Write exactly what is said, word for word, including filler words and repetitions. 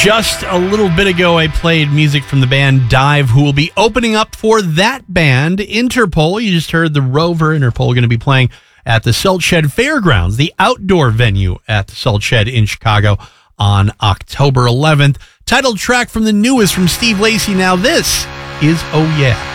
Just a little bit ago, I played music from the band Dive, who will be opening up for that band, Interpol. You just heard the Rover. Interpol going to be playing at the Salt Shed Fairgrounds, the outdoor venue at the Salt Shed in Chicago on October eleventh. Title track from the newest from Steve Lacy. Now this is Oh Yeah.